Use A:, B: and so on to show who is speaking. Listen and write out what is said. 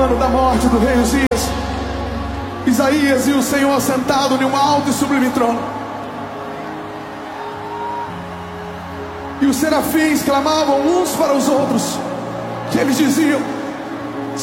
A: ano da morte do rei Uzias, Isaías e o Senhor sentado em um alto e sublime trono, e os serafins clamavam uns para os outros, que eles diziam: